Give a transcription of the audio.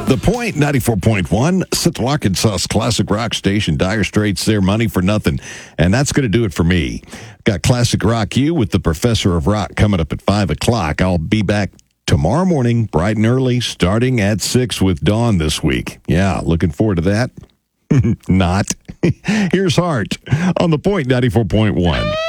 The Point 94.1, Central Arkansas's classic rock station. Dire Straits, their money for nothing. And that's going to do it for me. Got Classic Rock U with the Professor of Rock coming up at 5 o'clock. I'll be back tomorrow morning, bright and early, starting at 6 with Dawn this week. Yeah, looking forward to that. Not. Here's Heart on The Point 94.1.